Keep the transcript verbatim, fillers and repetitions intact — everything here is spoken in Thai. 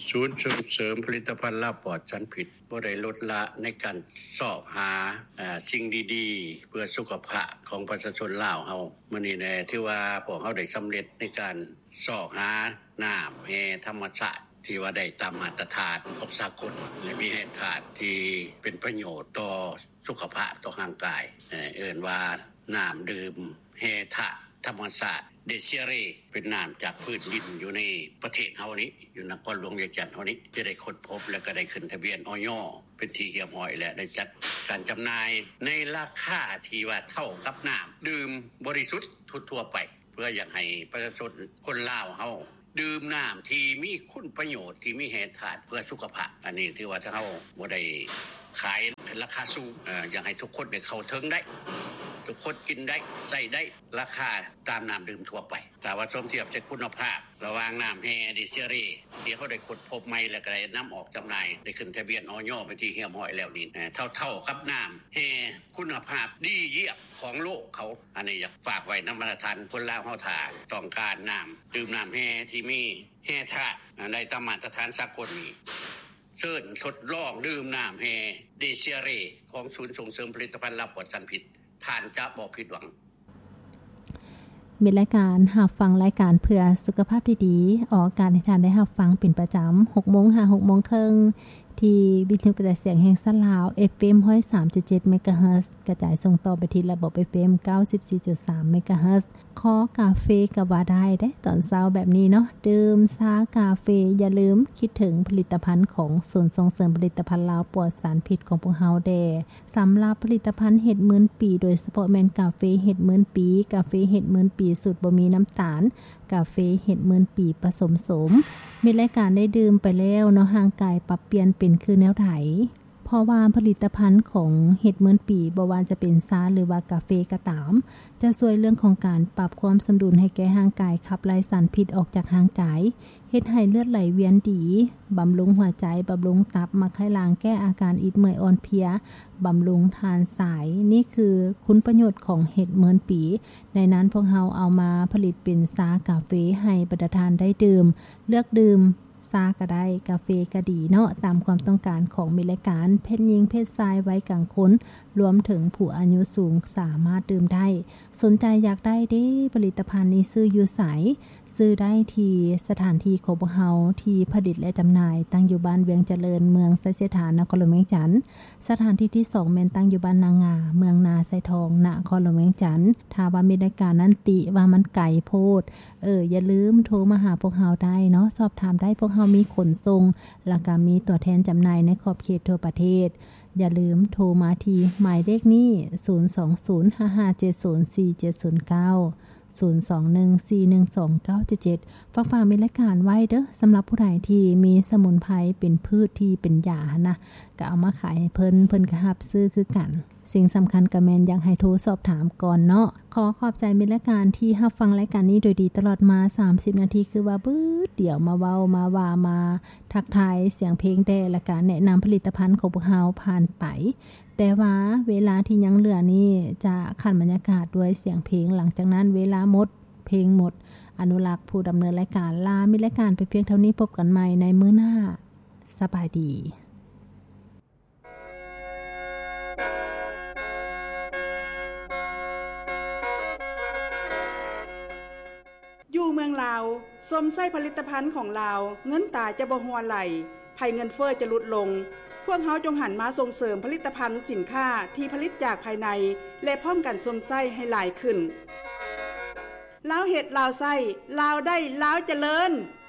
ศูนย์ส่งเสริมผลิตภัณฑ์ลาบปลอดสารพิษบ่ได้ลดละในการสอบหาอ่าสิ่งดีๆเพื่อสุขภาพของประชาชนลาวเฮามื้อนี้แน่ที่ว่าพวกเฮาได้สำเร็จในการสอบหาน้ำแห่ธรรมชาติที่ว่าได้ตามมาตรฐานของสากลและมีให้ธาตุที่เป็นประโยชน์ต่อสุขภาพต่อร่างกายเอ่อเอิ้นว่าน้ำดื่มแห่ธาตุธรรมชาติเดเซียเรเป็นน้ำจากพืชดินอยู่ในประเทศเฮานี้อยู่นครหลวงเวียงจันทน์เฮานี้ที่ได้ค้นพบและก็ได้ขึ้นทะเบียนอย.เป็นที่เรียบร้อยและได้จัดการจำหน่ายในราคาที่ว่าเท่ากับน้ำดื่มบริสุทธิ์ทั่วๆไปเพื่ออยากให้ประชาชนคนลาวเฮาดื่มน้ำที่มีคุณประโยชน์ที่มีแร่ธาตุเพื่อสุขภาพอันนี้ถือว่าถ้าเฮาบ่ได้ขายราคาสูงเอ่ออยากให้ทุกคนได้เข้าถึงได้ทุกคนกินได้ใส่ได้ราคาตามน้ำดื่มทั่วไปแต่ว่าชมเทียบจากคุณภาพระหว่างน้ำแฮดิเซรีที่เขาได้ขุดพบใหม่แล้วก็ได้นำออกจำหน่ายได้ขึ้นทะเบียนอย.เป็นที่เรียบร้อยแล้วนี่เท่าๆกับน้ำแฮคุณภาพดีเยี่ยมของโลกเขาอันนี้อยากฝากไว้นำมาตรฐานคนลาวเฮาท่าต้องการน้ำดื่มน้ำแฮที่มีแฮธาตุได้ตามมาตรฐานสากลนี้เชิญทดลองดื่มน้ำแฮดิเซรีของศูนย์ส่งเสริมผลิตภัณฑ์ลาบปลอดสารพิษท่านจะบ่ผิดหวังมีรายการรับฟังรายการเพื่อสุขภาพที่ดีออกอากาศให้ท่านได้รับฟังเป็นประจำ หกโมง ถึง หกโมงครึ่งที่วิทยุกระจายเสียงแห่งชาติลาว เอฟ เอ็ม หนึ่งศูนย์สามจุดเจ็ด เมกะเฮิรตซ์กระจายส่งต่อไปที่ระบบ เอฟ เอ็ม เก้าสิบสี่จุดสาม เมกะเฮิรตซ์ขอกาแฟก็ว่าได้เด้ตอนเช้าแบบนี้เนาะดื่มชากาแฟอย่าลืมคิดถึงผลิตภัณฑ์ของศูนย์ส่งเสริมผลิตภัณฑ์ลาวปลอดสารพิษของพวกเฮาแดสำหรับผลิตภัณฑ์เห็ดหมื่นปีโดยเฉพาะแม่นกาแฟเห็ดหมื่นปีกาแฟเห็ดหมื่นปีสูตรบ่มีน้ำตาลกาแฟเห็ดหมื่นปีผสมโสมมีรายการได้ดื่มไปแล้วเนาะห่างกายปรับเปลี่ยนเป็นคือแนวไถเพราะว่าผลิตภัณฑ์ของเห็ดหมื่นปีบ่ว่าจะเป็นชาหรือว่ากาแฟก็ตามจะช่วยเรื่องของการปรับความสมดุลให้แก่ร่างกายขับไล่สารพิษออกจากร่างกายเฮ็ดให้เลือดไหลเวียนดีบำรุงหัวใจบำรุงตับมักให้ล้างแก้อาการอิดเมื่อยอ่อนเพลียบำรุงทานสายนี่คือคุณประโยชน์ของเห็ดหมื่นปีในนั้นพวกเฮาเอามาผลิตเป็นชากาแฟให้ประชาชนได้ดื่มเลือกดื่มชาก็ได้กาแฟก็ดีเนาะตามความต้องการของมีรายการเพศหญิงเพศชายไว้กลางคนรวมถึงผู้อายุสูงสามารถดื่มได้สนใจอยากได้เด้ผลิตภัณฑ์นี้ซื้ออยู่ไสซื้อได้ที่สถานที่ของพวกเฮาที่ผลิตและจำหน่ายตั้งอยู่บ้านเวียงเจริญเมืองไสเสถานนครหลวงเวียงจันทน์สถานที่ที่สองแม่นตั้งอยู่บ้านนางาเมืองนาไซทองนครหลวงเวียงจันทน์ถ้าว่ามีรายการนั้นติว่ามันไกลโพดเอออย่าลืมโทรมาหาพวกเฮาได้เนาะสอบถามได้พวกเฮามีขนส่งแล้วก็มีตัวแทนจำหน่ายในขอบเขตทั่วประเทศอย่าลืมโทรมาที่หมายเลขนี้ศูนย์ สอง ศูนย์ ห้า ห้า เจ็ด ศูนย์ สี่ เจ็ด ศูนย์ เก้า ศูนย์ สอง หนึ่ง สี่ หนึ่ง สอง เก้า เจ็ด เจ็ดฝากฝากมีรายการไว้เด้อสำหรับผู้ใดที่มีสมุนไพรเป็นพืชที่เป็นยานะก็เอามาขายให้เพิ่นเพิ่นก็รับซื้อคือกันสิ่งสำคัญก็แม่นอยากให้โทรสอบถามก่อนเนาะขอขอบใจมีรายการที่รับฟังรายการนี้โดยดีตลอดมาสามสิบนาทีคือว่าบื้อเดี๋ยวมาเว้ามาว่ามาทักทายเสียงเพลงแด่และก็แนะนำผลิตภัณฑ์ของพวกเฮาผ่านไปแต่ว่าเวลาที่ยังเหลือนี่จะคั่นบรรยากาศด้วยเสียงเพลงหลังจากนั้นเวลาหมดเพลงหมดอนุรักษ์ผู้ดำเนินรายการลามีรายการไปเพียงเท่านี้พบกันใหม่ในมื้อหน้าสบายดีอยู่เมืองลาวสมใส่ผลิตภัณฑ์ของลาวเงินตาจะบ่หัวไหลภัยเงินเฟ้อจะลดลงพวกเฮาจงหันมาส่งเสริมผลิตภัณฑ์สินค้าที่ผลิตจากภายในและพร้อมกันสมใส่ให้หลายขึ้นลาวเฮ็ดลาวใส่ลาวได้ลาวเจริญ